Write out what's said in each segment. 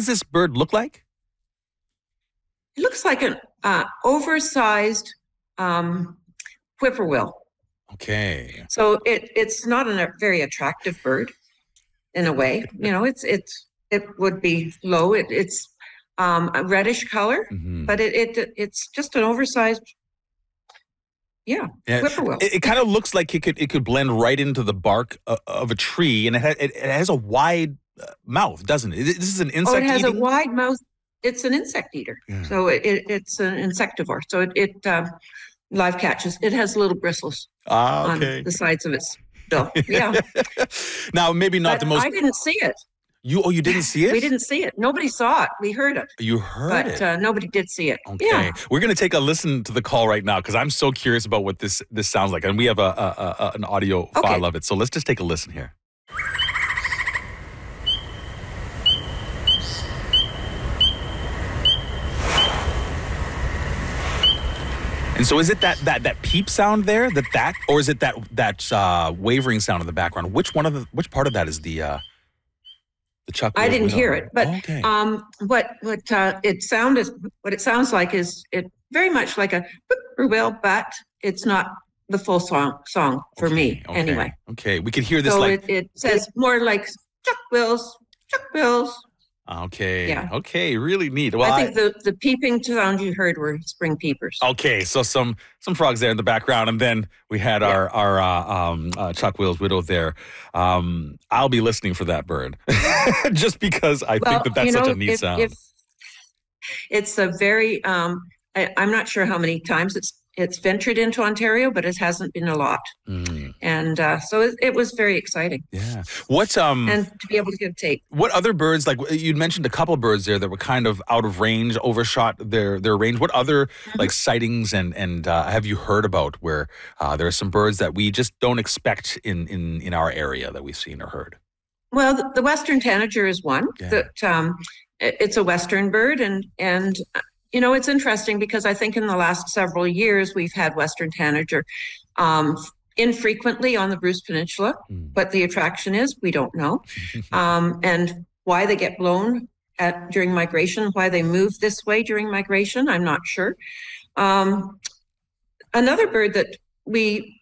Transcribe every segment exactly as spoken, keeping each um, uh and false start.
does this bird look like? It looks like an uh, oversized um, whippoorwill. Okay. So it it's not an, a very attractive bird in a way. You know, it's it's it would be low. It, it's um, a reddish color, Mhm. but it, it it's just an oversized, yeah, Yeah, whippoorwill. it, it kind of looks like it could it could blend right into the bark of, of a tree, and it, ha- it, it has a wide uh, mouth, doesn't it? This is an Oh, insect it has a eating. wide mouth. It's an insect eater. Yeah. So it, it it's an insectivore. So it, it uh, live catches. It has little bristles Ah, on okay. the sides of its bill. Yeah. Now, maybe not But the most. I didn't see it. You oh, you didn't see it? We didn't see it. Nobody saw it. We heard it, You heard but it. uh, nobody did see it. Okay, Yeah. we're gonna take a listen to the call right now because I'm so curious about what this this sounds like, and we have a, a, a an audio Okay. file of it. So let's just take a listen here. And so, is it that that that peep sound there, that that, or is it that that uh, wavering sound in the background? Which one of the which part of that is the uh, the Chuck? I Wheels didn't widow? hear it, but Okay. um, what what uh, it sounded, what it sounds like is it very much like a whippoorwill, but it's not the full song song for me Okay, anyway. Okay, we could hear this So like. it, it says more like Chuck Wills, Chuck Wills. Okay. Yeah. Okay. Really neat. Well, I think the the peeping sound you heard were spring peepers. okay. So some some frogs there in the background, and then we had our our uh, um, uh, Chuck Will's widow there. Um, I'll be listening for that bird, just because I think that that's you such know, a neat if, sound. if it's a very, um, I, I'm not sure how many times it's it's ventured into Ontario, but it hasn't been a lot, Mm, and uh, so it, it was very exciting. yeah. What um And to be able to get a tape. what other birds, like you'd mentioned a couple of birds there that were kind of out of range, overshot their their range. What other like sightings and and uh, have you heard about where uh, there are some birds that we just don't expect in in in our area that we've seen or heard? Well, the, the Western tanager is one Yeah. that um, it- it's a Western bird, and and uh, you know it's interesting because I think in the last several years we've had Western tanager um, infrequently on the Bruce Peninsula. Mm. What the attraction is, we don't know, um, and why they get blown at during migration, why they move this way during migration, I'm not sure. Um, another bird that we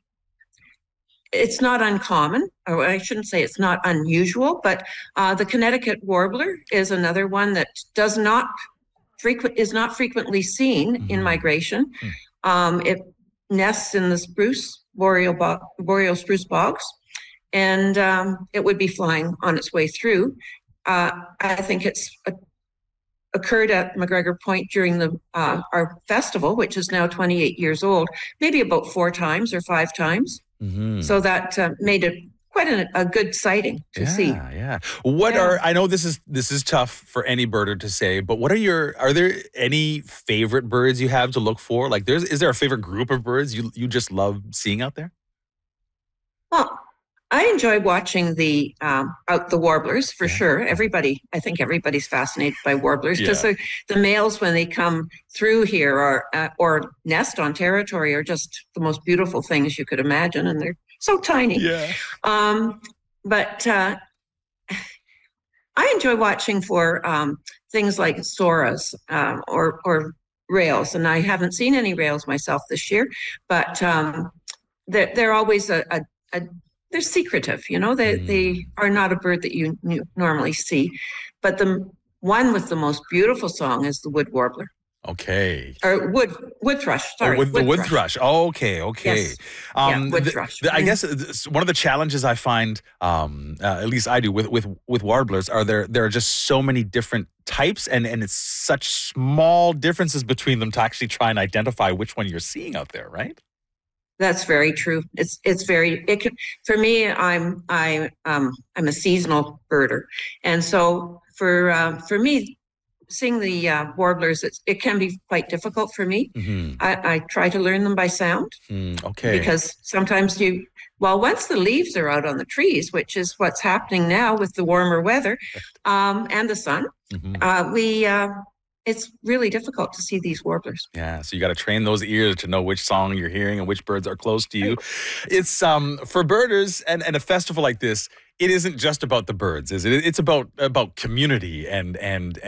it's not uncommon, or I shouldn't say it's not unusual, but uh, the Connecticut warbler is another one that does not frequent is not frequently seen in Mhm. migration. Hmm. Um, it nests in the spruce boreal bo- boreal spruce bogs, and um, it would be flying on its way through. Uh, I think it's uh, occurred at McGregor Point during the uh, our festival, which is now twenty-eight years old, maybe about four times or five times. Mhm. So that uh, made it quite a, a good sighting to yeah, see. Yeah. What Yeah. are I know this is this is tough for any birder to say, but what are your are there any favorite birds you have to look for? Like there's is there a favorite group of birds you you just love seeing out there? Well, I enjoy watching the um, out the warblers for Yeah. sure. Everybody, I think everybody's fascinated by warblers because Yeah. the, the males, when they come through here or uh, or nest on territory, are just the most beautiful things you could imagine, and they're so tiny. Yeah. Um, but uh, I enjoy watching for um, things like soras um, or or rails, and I haven't seen any rails myself this year, but um, they're they're always a, a, a they're secretive, you know. They Mm. they are not a bird that you, you normally see, but the one with the most beautiful song is the wood warbler Okay. or wood wood thrush. Oh, Sorry, with the wood thrush. Oh, okay, okay. Yes. Yeah, wood the- thrush. the- I Mm. guess uh, this- one of the challenges I find, um, uh, at least I do with with with warblers, are there there are just so many different types, and and it's such small differences between them to actually try and identify which one you're seeing out there, right? That's very true. It's it's very it can, for me. I'm I um I'm a seasonal birder, and so for uh, for me, seeing the uh, warblers, it's, it can be quite difficult for me. Mm-hmm. I, I try to learn them by sound Mm, okay. because sometimes you well once the leaves are out on the trees, which is what's happening now with the warmer weather um, and the sun, Mhm. uh, we uh, it's really difficult to see these warblers. Yeah, so you got to train those ears to know which song you're hearing and which birds are close to you. It's um for birders and, and a festival like this, it isn't just about the birds, is it? It's about about community and and